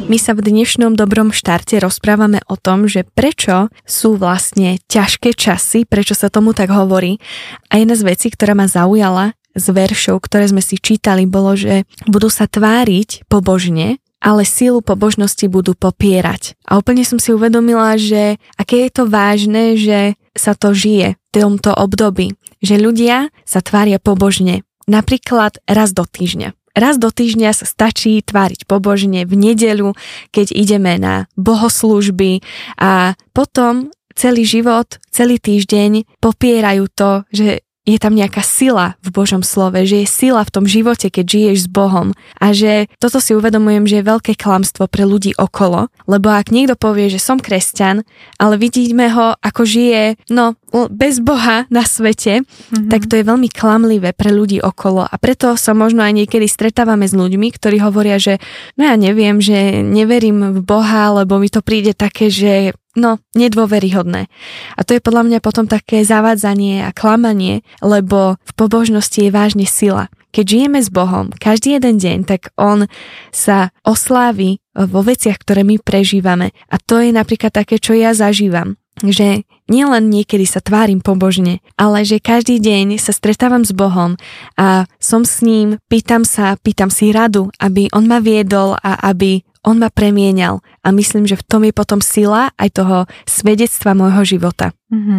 My sa v dnešnom dobrom štarte rozprávame o tom, že prečo sú vlastne ťažké časy, prečo sa tomu tak hovorí. A jedna z vecí, ktorá ma zaujala z veršov, ktoré sme si čítali, bolo, že budú sa tváriť pobožne, ale sílu pobožnosti budú popierať. A úplne som si uvedomila, že aké je to vážne, že sa to žije v tomto období. Že ľudia sa tvária pobožne. Napríklad raz do týždňa. Raz do týždňa sa stačí tváriť pobožne v nedeľu, keď ideme na bohoslúžby a potom celý život, celý týždeň popierajú to, že je tam nejaká sila v Božom slove, že je sila v tom živote, keď žiješ s Bohom a že toto si uvedomujem, že je veľké klamstvo pre ľudí okolo, lebo ak niekto povie, že som kresťan, ale vidíme ho, ako žije, bez Boha na svete, tak to je veľmi klamlivé pre ľudí okolo a preto sa možno aj niekedy stretávame s ľuďmi, ktorí hovoria, že ja neviem, že neverím v Boha, lebo mi to príde také, že nedôveryhodné. A to je podľa mňa potom také zavádzanie a klamanie, lebo v pobožnosti je vážne sila. Keď žijeme s Bohom každý jeden deň, tak On sa oslávi vo veciach, ktoré my prežívame. A to je napríklad také, čo ja zažívam. Že nielen niekedy sa tvárim pobožne, ale že každý deň sa stretávam s Bohom a som s ním, pýtam si radu, aby On ma viedol a aby On ma premieňal. A myslím, že v tom je potom sila aj toho svedectva môjho života.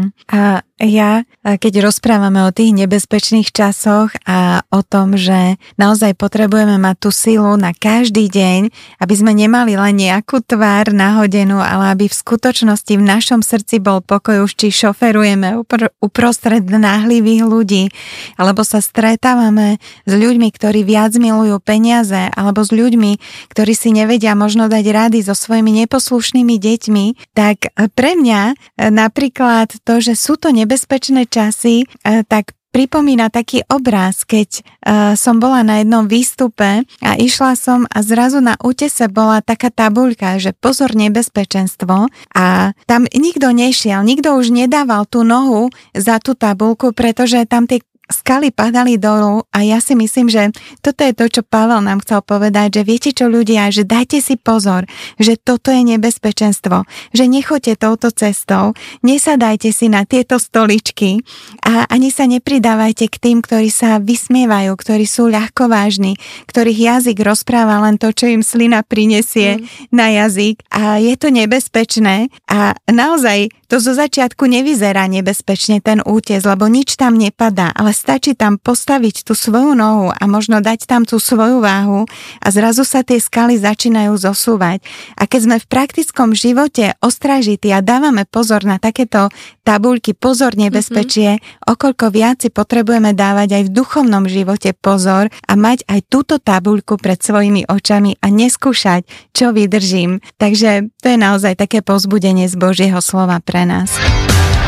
A ja, keď rozprávame o tých nebezpečných časoch a o tom, že naozaj potrebujeme mať tú silu na každý deň, aby sme nemali len nejakú tvár nahodenú, ale aby v skutočnosti v našom srdci bol pokoj, už či šoferujeme uprostred náhlivých ľudí, alebo sa stretávame s ľuďmi, ktorí viac milujú peniaze, alebo s ľuďmi, ktorí si nevedia možno dať rady so svojimi neposlušnými deťmi, tak pre mňa napríklad to, že sú to nebezpečné časy, tak pripomína taký obraz, keď som bola na jednom výstupe a išla som a zrazu na útese bola taká tabuľka, že pozor nebezpečenstvo a tam nikto nešiel, nikto už nedával tú nohu za tú tabuľku, pretože tam tie skaly padali dolu a ja si myslím, že toto je to, čo Pavel nám chcel povedať, že viete čo ľudia, že dajte si pozor, že toto je nebezpečenstvo, že nechoďte touto cestou, nesadajte si na tieto stoličky a ani sa nepridávajte k tým, ktorí sa vysmievajú, ktorí sú ľahkovážni, ktorých jazyk rozpráva len to, čo im slina prinesie na jazyk a je to nebezpečné a naozaj to zo začiatku nevyzerá nebezpečne ten útes, lebo nič tam nepadá, ale stačí tam postaviť tú svoju nohu a možno dať tam tú svoju váhu a zrazu sa tie skaly začínajú zosúvať. A keď sme v praktickom živote ostražití a dávame pozor na takéto tabuľky, pozor nebezpečie, okoľko viac si potrebujeme dávať aj v duchovnom živote pozor a mať aj túto tabuľku pred svojimi očami a neskúšať, čo vydržím. Takže to je naozaj také povzbudenie z Božieho slova pre nás.